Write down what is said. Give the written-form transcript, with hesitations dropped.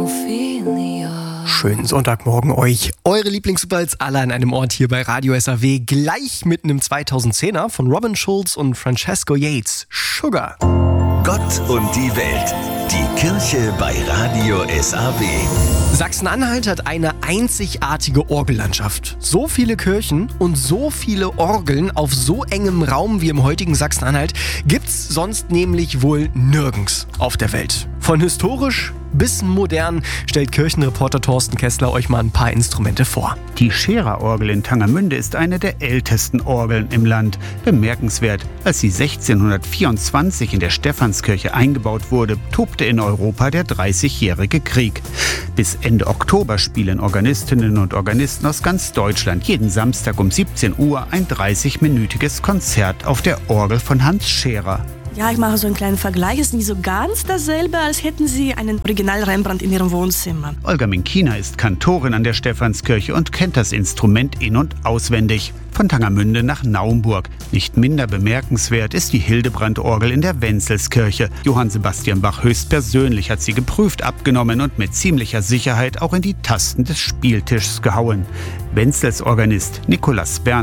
Ophelia. Schönen Sonntagmorgen euch. Eure Lieblingssuperhits alle an einem Ort hier bei Radio SAW. Gleich mitten im 2010er von Robin Schulz und Francesco Yates. Sugar. Gott und die Welt. Die Kirche bei Radio SAW. Sachsen-Anhalt hat eine einzigartige Orgellandschaft. So viele Kirchen und so viele Orgeln auf so engem Raum wie im heutigen Sachsen-Anhalt gibt's sonst nämlich wohl nirgends auf der Welt. Von historisch bis modern stellt Kirchenreporter Thorsten Kessler euch mal ein paar Instrumente vor. Die Scherer-Orgel in Tangermünde ist eine der ältesten Orgeln im Land. Bemerkenswert, als sie 1624 in der Stephanskirche eingebaut wurde, tobte in Europa der 30-jährige Krieg. Bis Ende Oktober spielen Organistinnen und Organisten aus ganz Deutschland jeden Samstag um 17 Uhr ein 30-minütiges Konzert auf der Orgel von Hans Scherer. Ja, ich mache so einen kleinen Vergleich. Es ist nicht so ganz dasselbe, als hätten Sie einen Original Rembrandt in Ihrem Wohnzimmer. Olga Minkina ist Kantorin an der Stephanskirche und kennt das Instrument in- und auswendig. Von Tangermünde nach Naumburg. Nicht minder bemerkenswert ist die Hildebrand-Orgel in der Wenzelskirche. Johann Sebastian Bach höchstpersönlich hat sie geprüft, abgenommen und mit ziemlicher Sicherheit auch in die Tasten des Spieltischs gehauen. Wenzels Organist Nikolaus Bern